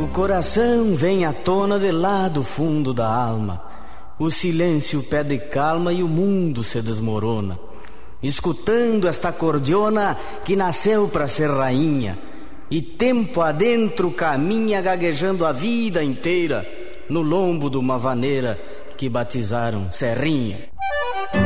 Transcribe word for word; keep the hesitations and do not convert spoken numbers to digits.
coração vem à tona de lá do fundo da alma. O silêncio pede calma e o mundo se desmorona. Escutando esta cordiona que nasceu para ser rainha, e tempo adentro caminha gaguejando a vida inteira no lombo de uma vaneira que batizaram Serrinha.